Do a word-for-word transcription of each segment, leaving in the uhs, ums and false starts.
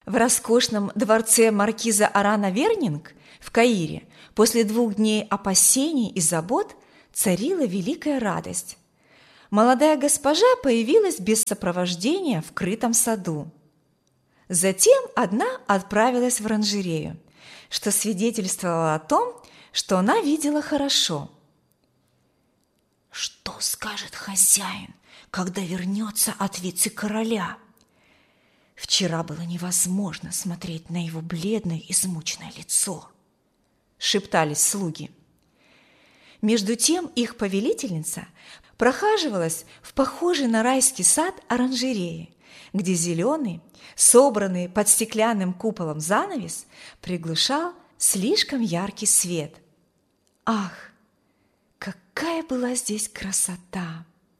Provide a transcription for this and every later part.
В роскошном дворце маркиза Арана Вернинг в Каире после двух дней опасений и забот царила великая радость. Молодая госпожа появилась без сопровождения в крытом саду. Затем одна отправилась в оранжерею, что свидетельствовало о том, что она видела хорошо. «Что скажет хозяин, когда вернется от вице-короля?» Вчера было невозможно смотреть на его бледное, измученное лицо, – шептались слуги. Между тем их повелительница прохаживалась в похожий на райский сад оранжереи, где зеленый, собранный под стеклянным куполом занавес приглушал слишком яркий свет. Ах, какая была здесь красота!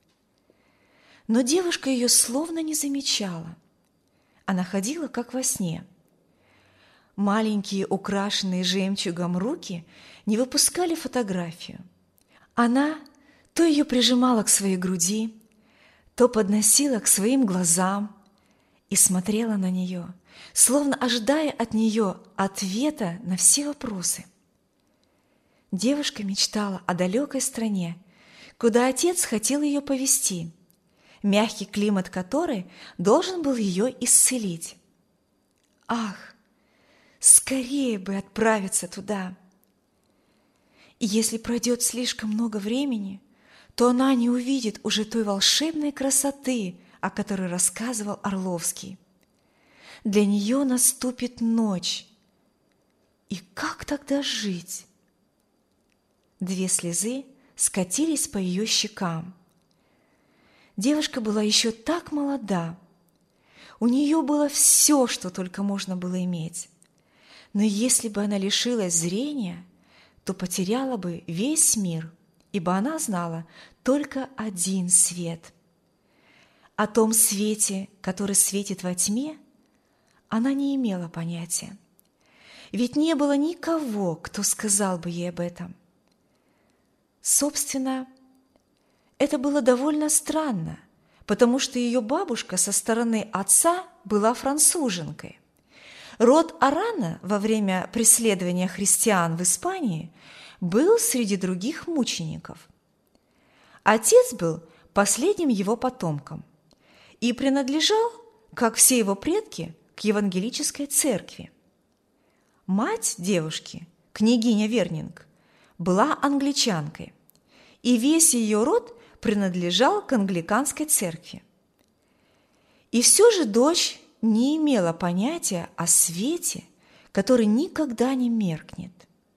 Но девушка ее словно не замечала. Она ходила, как во сне. Маленькие, украшенные жемчугом руки не выпускали фотографию. Она то ее прижимала к своей груди, то подносила к своим глазам и смотрела на нее, словно ожидая от нее ответа на все вопросы. Девушка мечтала о далекой стране, куда отец хотел ее повезти, мягкий климат которой должен был ее исцелить. Ах, скорее бы отправиться туда! И если пройдет слишком много времени, то она не увидит уже той волшебной красоты, о которой рассказывал Орловский. Для нее наступит ночь. И как тогда жить? Две слезы скатились по ее щекам. Девушка была еще так молода. У нее было все, что только можно было иметь. Но если бы она лишилась зрения, то потеряла бы весь мир, ибо она знала только один свет. О том свете, который светит во тьме, она не имела понятия. Ведь не было никого, кто сказал бы ей об этом. Собственно, это было довольно странно, потому что ее бабушка со стороны отца была француженкой. Род Арана во время преследования христиан в Испании был среди других мучеников. Отец был последним его потомком и принадлежал, как все его предки, к евангелической церкви. Мать девушки, княгиня Вернинг, была англичанкой, и весь ее род принадлежал к англиканской церкви. И все же дочь не имела понятия о свете, который никогда не меркнет.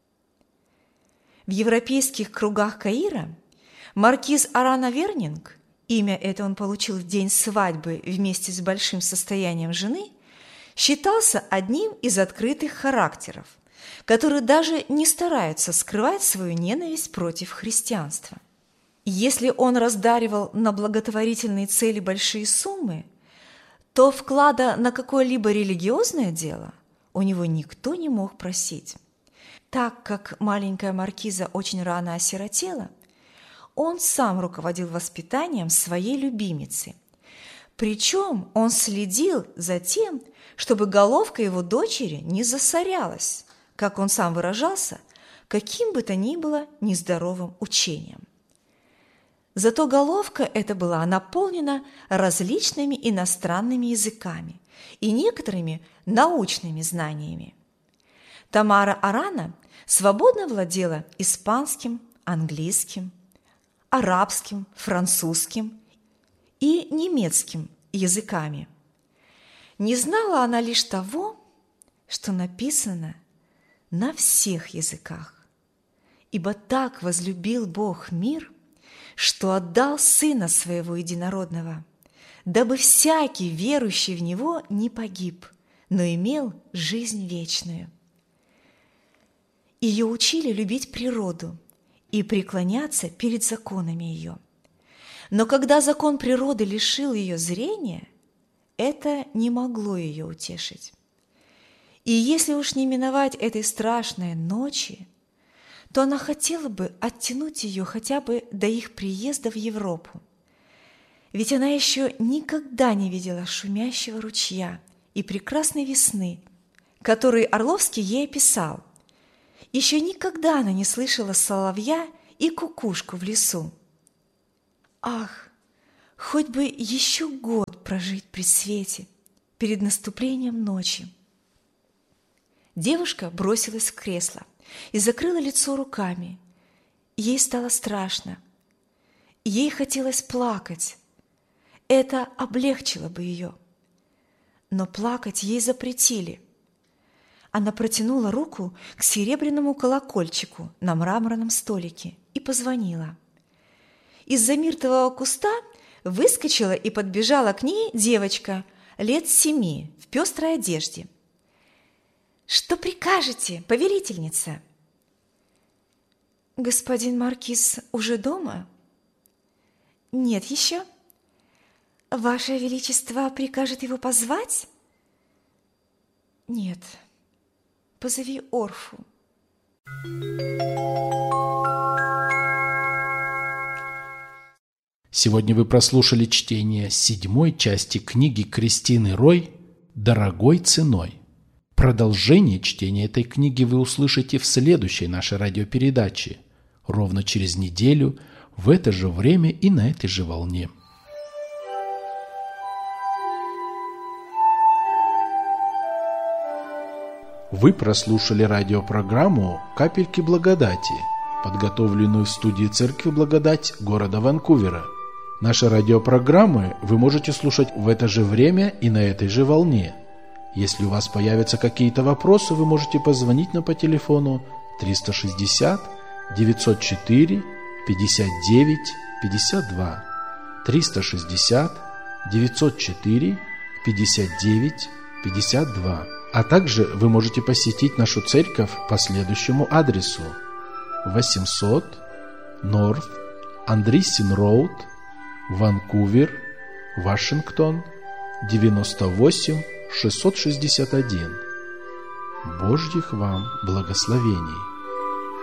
В европейских кругах Каира маркиз Арана Вернинг, имя это он получил в день свадьбы вместе с большим состоянием жены, считался одним из открытых характеров, которые даже не стараются скрывать свою ненависть против христианства. Если он раздаривал на благотворительные цели большие суммы, то вклада на какое-либо религиозное дело у него никто не мог просить. Так как маленькая маркиза очень рано осиротела, он сам руководил воспитанием своей любимицы. Причем он следил за тем, чтобы головка его дочери не засорялась, как он сам выражался, каким бы то ни было нездоровым учением. Зато головка эта была наполнена различными иностранными языками и некоторыми научными знаниями. Тамара Арана свободно владела испанским, английским, арабским, французским и немецким языками. Не знала она лишь того, что написано на всех языках. Ибо так возлюбил Бог мир, что отдал Сына Своего Единородного, дабы всякий, верующий в Него, не погиб, но имел жизнь вечную. Ее учили любить природу и преклоняться перед законами ее. Но когда закон природы лишил ее зрения, это не могло ее утешить. И если уж не миновать этой страшной ночи, то она хотела бы оттянуть ее хотя бы до их приезда в Европу. Ведь она еще никогда не видела шумящего ручья и прекрасной весны, который Орловский ей описал. Еще никогда она не слышала соловья и кукушку в лесу. Ах, хоть бы еще год прожить при свете, перед наступлением ночи. Девушка бросилась в кресло и закрыла лицо руками. Ей стало страшно. Ей хотелось плакать. Это облегчило бы ее. Но плакать ей запретили. Она протянула руку к серебряному колокольчику на мраморном столике и позвонила. Из-за миртового куста выскочила и подбежала к ней девочка лет семи в пестрой одежде. «Что прикажете, повелительница?» «Господин маркиз уже дома?» «Нет еще». «Ваше Величество прикажет его позвать?» «Нет, позови Орфу». Сегодня вы прослушали чтение седьмой части книги Кристины Рой «Дорогой ценой». Продолжение чтения этой книги вы услышите в следующей нашей радиопередаче, ровно через неделю, в это же время и на этой же волне. Вы прослушали радиопрограмму «Капельки благодати», подготовленную в студии Церкви Благодать города Ванкувера. Наши радиопрограммы вы можете слушать в это же время и на этой же волне. Если у вас появятся какие-то вопросы, вы можете позвонить нам по телефону триста шестьдесят девятьсот четыре пятьдесят девять пятьдесят два, триста шестьдесят девятьсот четыре пятьдесят девять пятьдесят два. А также вы можете посетить нашу церковь по следующему адресу: восемьсот North Andreessen Road, Ванкувер, Вашингтон, девяносто восемь шестьсот шестьдесят один. Божьих вам благословений!